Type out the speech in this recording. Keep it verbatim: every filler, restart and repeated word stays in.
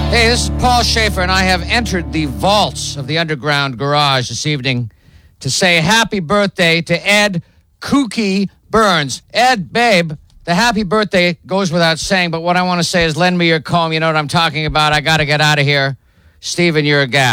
Hey, this is Paul Schaefer, and I have entered the vaults of the Underground Garage this evening to say happy birthday to Ed Kooky Burns. Ed, babe, the happy birthday goes without saying, but what I want to say is lend me your comb. You know what I'm talking about. I got to get out of here. Steven, you're a gal.